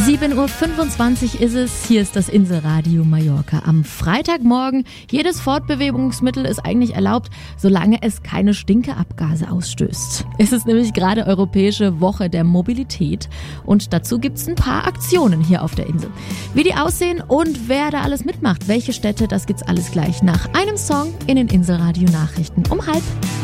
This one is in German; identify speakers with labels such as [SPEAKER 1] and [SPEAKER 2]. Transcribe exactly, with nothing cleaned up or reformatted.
[SPEAKER 1] sieben Uhr fünfundzwanzig ist es. Hier ist das Inselradio Mallorca am Freitagmorgen. Jedes Fortbewegungsmittel ist eigentlich erlaubt, solange es keine Stinkeabgase ausstößt. Es ist nämlich gerade Europäische Woche der Mobilität und dazu gibt es ein paar Aktionen hier auf der Insel. Wie die aussehen und wer da alles mitmacht, welche Städte, das gibt's alles gleich nach einem Song in den Inselradio Nachrichten um halb.